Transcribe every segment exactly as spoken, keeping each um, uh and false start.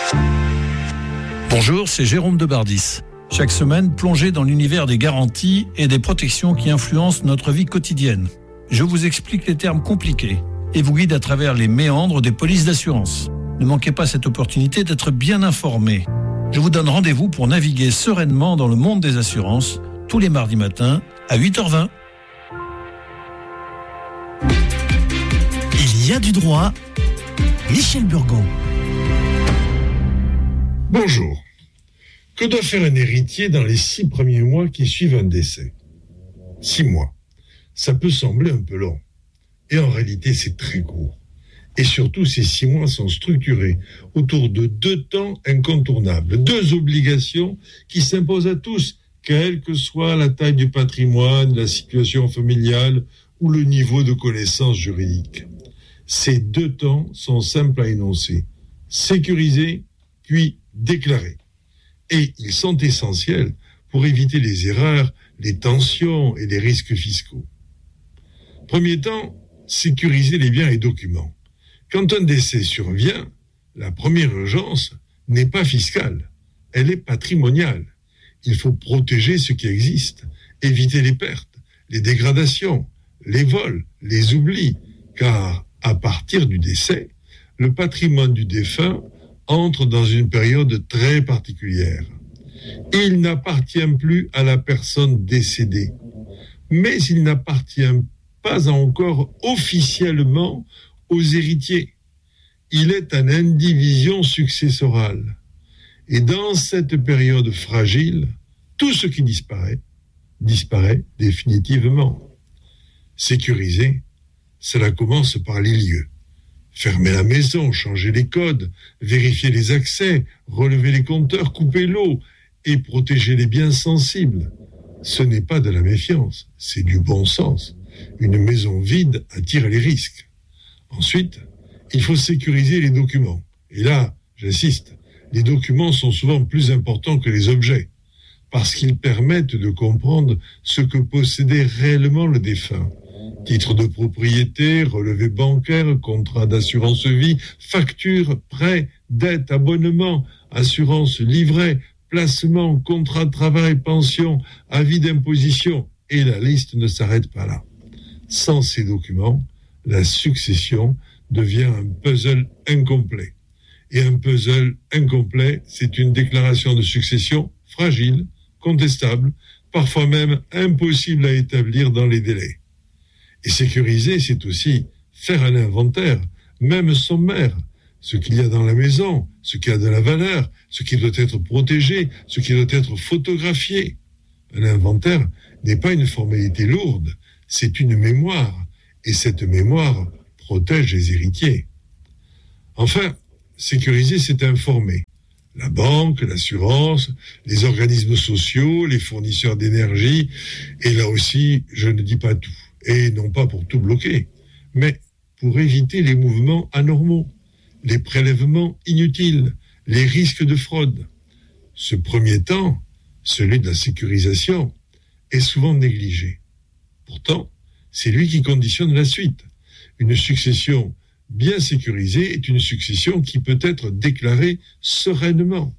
Bonjour, c'est Jérôme Debardis. Chaque semaine, plongez dans l'univers des garanties et des protections qui influencent notre vie quotidienne. Je vous explique les termes compliqués et vous guide à travers les méandres des polices d'assurance. Ne manquez pas cette opportunité d'être bien informé. Je vous donne rendez-vous pour naviguer sereinement dans le monde des assurances tous les mardis matins à huit heures vingt. Il y a du droit. Michel Burgon. Bonjour. Que doit faire un héritier dans les six premiers mois qui suivent un décès ? Six mois. Ça peut sembler un peu long. Et en réalité, c'est très court. Et surtout, ces six mois sont structurés autour de deux temps incontournables, deux obligations qui s'imposent à tous, quelle que soit la taille du patrimoine, la situation familiale ou le niveau de connaissance juridique. Ces deux temps sont simples à énoncer, sécurisés, puis déclarés. Et ils sont essentiels pour éviter les erreurs, les tensions et les risques fiscaux. Premier temps, sécuriser les biens et documents. Quand un décès survient, la première urgence n'est pas fiscale, elle est patrimoniale. Il faut protéger ce qui existe, éviter les pertes, les dégradations, les vols, les oublis, car à partir du décès, le patrimoine du défunt entre dans une période très particulière. Il n'appartient plus à la personne décédée, mais il n'appartient pas encore officiellement aux héritiers. Il est en indivision successorale. Et dans cette période fragile, tout ce qui disparaît, disparaît définitivement. Sécuriser, cela commence par les lieux. Fermer la maison, changer les codes, vérifier les accès, relever les compteurs, couper l'eau et protéger les biens sensibles. Ce n'est pas de la méfiance, c'est du bon sens. Une maison vide attire les risques. Ensuite, il faut sécuriser les documents. Et là, j'insiste, les documents sont souvent plus importants que les objets, parce qu'ils permettent de comprendre ce que possédait réellement le défunt. Titre de propriété, relevé bancaire, contrat d'assurance vie, facture, prêt, dette, abonnement, assurance, livret, placement, contrat de travail, pension, avis d'imposition, et la liste ne s'arrête pas là. Sans ces documents, la succession devient un puzzle incomplet. Et un puzzle incomplet, c'est une déclaration de succession fragile, contestable, parfois même impossible à établir dans les délais. Et sécuriser, c'est aussi faire un inventaire, même sommaire, ce qu'il y a dans la maison, ce qui a de la valeur, ce qui doit être protégé, ce qui doit être photographié. Un inventaire n'est pas une formalité lourde, c'est une mémoire, et cette mémoire protège les héritiers. Enfin, sécuriser, c'est informer. La banque, l'assurance, les organismes sociaux, les fournisseurs d'énergie, et là aussi, je ne dis pas tout, et non pas pour tout bloquer, mais pour éviter les mouvements anormaux, les prélèvements inutiles, les risques de fraude. Ce premier temps, celui de la sécurisation, est souvent négligé. Pourtant, c'est lui qui conditionne la suite. Une succession bien sécurisée est une succession qui peut être déclarée sereinement.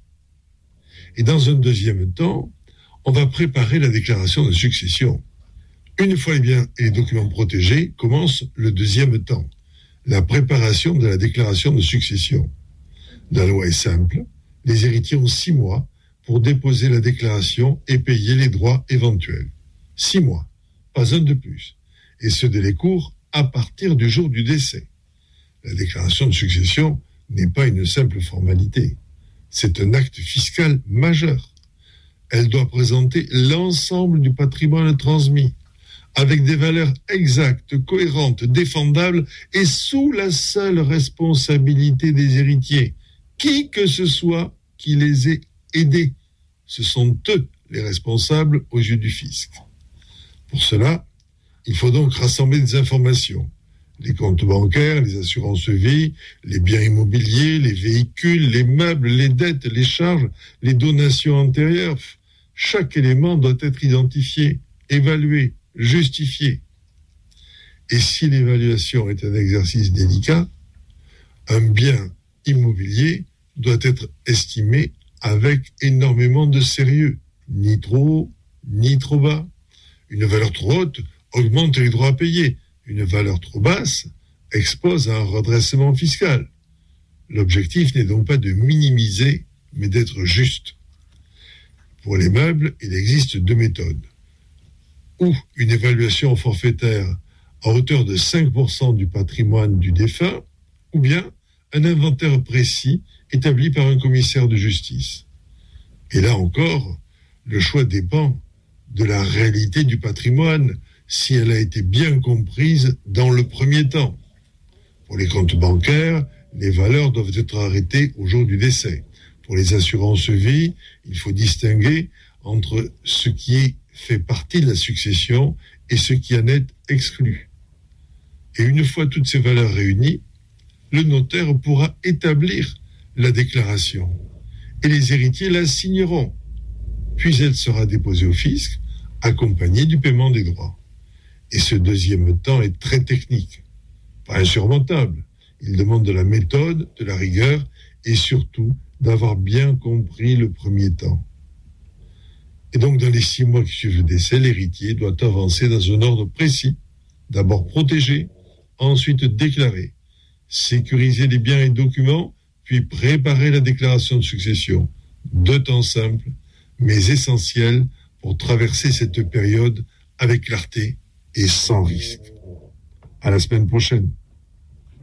Et dans un deuxième temps, on va préparer la déclaration de succession. Une fois les biens et les documents protégés, commence le deuxième temps, la préparation de la déclaration de succession. La loi est simple, les héritiers ont six mois pour déposer la déclaration et payer les droits éventuels. Six mois, pas un de plus. Et ce délai court à partir du jour du décès. La déclaration de succession n'est pas une simple formalité. C'est un acte fiscal majeur. Elle doit présenter l'ensemble du patrimoine transmis, avec des valeurs exactes, cohérentes, défendables et sous la seule responsabilité des héritiers, qui que ce soit qui les ait aidés. Ce sont eux les responsables aux yeux du fisc. Pour cela, il faut donc rassembler des informations. Les comptes bancaires, les assurances vie, les biens immobiliers, les véhicules, les meubles, les dettes, les charges, les donations antérieures. Chaque élément doit être identifié, évalué, justifié. Et si l'évaluation est un exercice délicat, un bien immobilier doit être estimé avec énormément de sérieux, ni trop haut, ni trop bas. Une valeur trop haute augmente les droits à payer. Une valeur trop basse expose à un redressement fiscal. L'objectif n'est donc pas de minimiser, mais d'être juste. Pour les meubles, il existe deux méthodes. Ou une évaluation forfaitaire à hauteur de cinq pour cent du patrimoine du défunt, ou bien un inventaire précis établi par un commissaire de justice. Et là encore, le choix dépend de la réalité du patrimoine, si elle a été bien comprise dans le premier temps. Pour les comptes bancaires, les valeurs doivent être arrêtées au jour du décès. Pour les assurances vie, il faut distinguer entre ce qui fait partie de la succession et ce qui en est exclu. Et une fois toutes ces valeurs réunies, le notaire pourra établir la déclaration et les héritiers la signeront. Puis elle sera déposée au fisc, accompagnée du paiement des droits. Et ce deuxième temps est très technique, pas insurmontable. Il demande de la méthode, de la rigueur et surtout d'avoir bien compris le premier temps. Et donc, dans les six mois qui suivent le décès, l'héritier doit avancer dans un ordre précis. D'abord protéger, ensuite déclarer, sécuriser les biens et documents, puis préparer la déclaration de succession. Deux temps simples, mais essentiels pour traverser cette période avec clarté et sans risque. À la semaine prochaine.